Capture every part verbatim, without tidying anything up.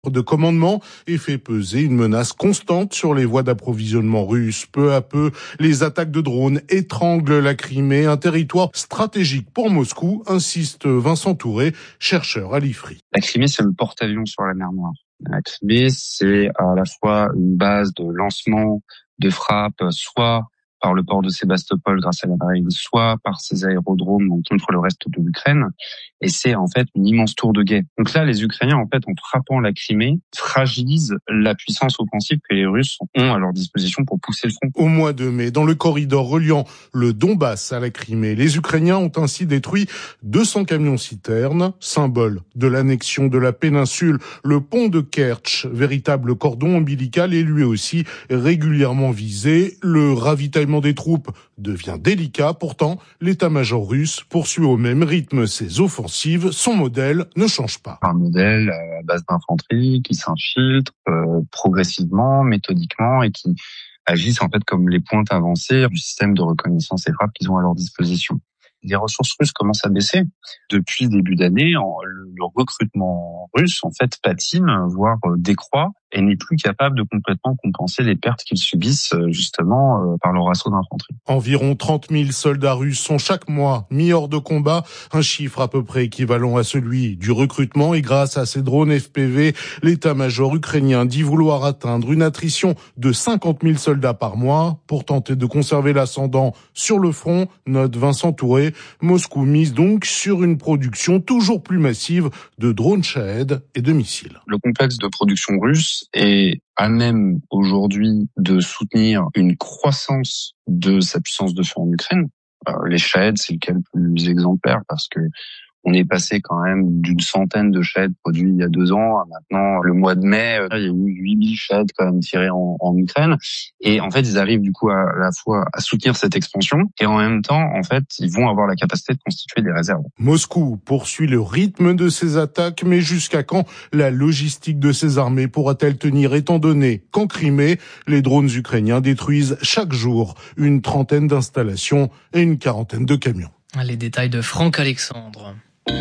de commandement et fait peser une menace constante sur les voies d'approvisionnement russes. Peu à peu, les attaques de drones étranglent la Crimée, un territoire stratégique pour Moscou, insiste Vincent Touré, chercheur à l'I F R I. La Crimée, c'est le porte-avions sur la mer Noire. La Crimée, c'est à la fois une base de lancement, de frappe, soit par le port de Sébastopol grâce à la marine, soit par ses aérodromes contre le reste de l'Ukraine. Et c'est en fait une immense tour de guet. Donc là, les Ukrainiens, en fait, en frappant la Crimée, fragilisent la puissance offensive que les Russes ont à leur disposition pour pousser le front. Au mois de mai, dans le corridor reliant le Donbass à la Crimée, les Ukrainiens ont ainsi détruit deux cents camions-citernes, symbole de l'annexion de la péninsule. Le pont de Kertch, véritable cordon ombilical, est lui aussi régulièrement visé. Le ravitaillement des troupes devient délicat. Pourtant, l'état-major russe poursuit au même rythme ses offensives. Son modèle ne change pas. Un modèle à base d'infanterie qui s'infiltre euh, progressivement, méthodiquement et qui agissent en fait comme les pointes avancées du système de reconnaissance et frappe qu'ils ont à leur disposition. Les ressources russes commencent à baisser. Depuis le début d'année, le, le recrutement russe en fait patine, voire décroît, et n'est plus capable de complètement compenser les pertes qu'ils subissent justement par leur assaut d'infanterie. Environ trente mille soldats russes sont chaque mois mis hors de combat, un chiffre à peu près équivalent à celui du recrutement. Et grâce à ces drones F P V, l'état-major ukrainien dit vouloir atteindre une attrition de cinquante mille soldats par mois pour tenter de conserver l'ascendant sur le front, note Vincent Touré. Moscou mise donc sur une production toujours plus massive de drones Shahed et de missiles. Le complexe de production russe est à même aujourd'hui de soutenir une croissance de sa puissance de feu en Ukraine. Alors, les Shahed, c'est le cas le plus exemplaire parce que on est passé quand même d'une centaine de Shahed produits il y a deux ans à maintenant, le mois de mai, il y a eu huit mille Shahed quand même tirés en, en Ukraine. Et en fait, ils arrivent du coup à, à la fois à soutenir cette expansion et en même temps, en fait, ils vont avoir la capacité de constituer des réserves. Moscou poursuit le rythme de ses attaques, mais jusqu'à quand la logistique de ses armées pourra-t-elle tenir étant donné qu'en Crimée, les drones ukrainiens détruisent chaque jour une trentaine d'installations et une quarantaine de camions. Les détails de Franck Alexandre.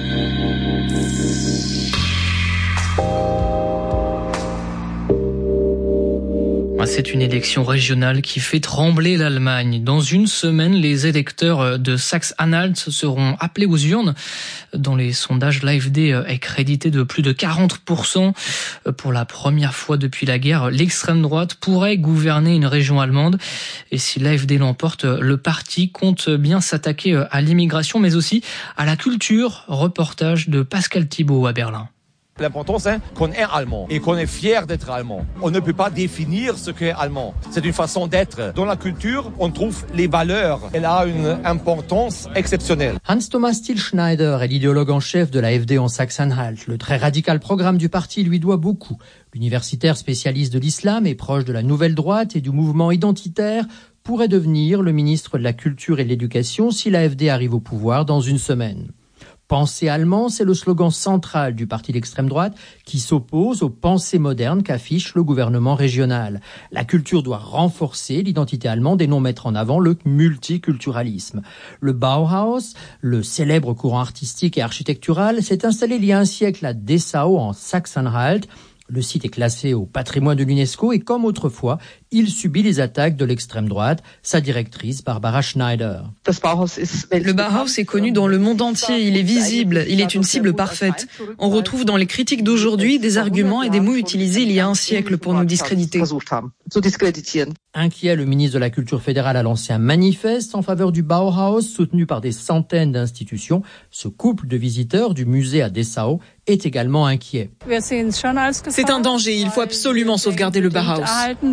C'est une élection régionale qui fait trembler l'Allemagne. Dans une semaine, les électeurs de Saxe-Anhalt seront appelés aux urnes. Dans les sondages, l'A F D est crédité de plus de quarante pour cent. Pour la première fois depuis la guerre, l'extrême droite pourrait gouverner une région allemande. Et si l'A F D l'emporte, le parti compte bien s'attaquer à l'immigration, mais aussi à la culture. Reportage de Pascal Thibault à Berlin. L'important, c'est qu'on est allemand et qu'on est fier d'être allemand. On ne peut pas définir ce qu'est allemand. C'est une façon d'être. Dans la culture, on trouve les valeurs. Elle a une importance exceptionnelle. Hans-Thomas Stillschneider est l'idéologue en chef de la F D en Saxe-Anhalt. Le très radical programme du parti lui doit beaucoup. L'universitaire spécialiste de l'islam et proche de la nouvelle droite et du mouvement identitaire pourrait devenir le ministre de la Culture et de l'Éducation si la F D arrive au pouvoir dans une semaine. Penser allemand, c'est le slogan central du parti d'extrême droite qui s'oppose aux pensées modernes qu'affiche le gouvernement régional. La culture doit renforcer l'identité allemande et non mettre en avant le multiculturalisme. Le Bauhaus, le célèbre courant artistique et architectural, s'est installé il y a un siècle à Dessau en Saxe-Anhalt. Le site est classé au patrimoine de l'UNESCO et comme autrefois, il subit les attaques de l'extrême droite. Sa directrice, Barbara Schneider. Le Bauhaus est connu dans le monde entier, il est visible, il est une cible parfaite. On retrouve dans les critiques d'aujourd'hui des arguments et des mots utilisés il y a un siècle pour nous discréditer. Inquiet, le ministre de la Culture fédérale a lancé un manifeste en faveur du Bauhaus, soutenu par des centaines d'institutions. Ce couple de visiteurs du musée à Dessau est également inquiet. C'est un danger, il faut absolument sauvegarder le Bauhaus.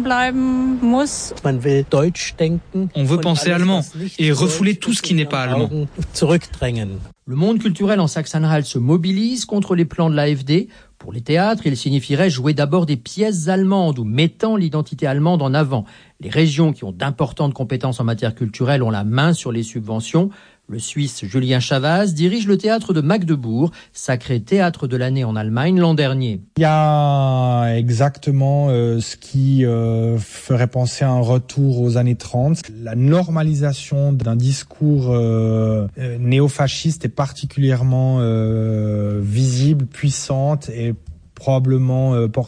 On veut penser allemand et refouler tout ce qui n'est pas allemand. Le monde culturel en Saxe-Anhalt se mobilise contre les plans de l'A F D. Pour les théâtres, il signifierait jouer d'abord des pièces allemandes ou mettant l'identité allemande en avant. Les régions qui ont d'importantes compétences en matière culturelle ont la main sur les subventions. Le Suisse Julien Chavaz dirige le théâtre de Magdebourg, sacré théâtre de l'année en Allemagne l'an dernier. Il y a exactement euh, ce qui euh, ferait penser à un retour aux années trente. La normalisation d'un discours euh, euh, néofasciste est particulièrement euh, visible, puissante et probablement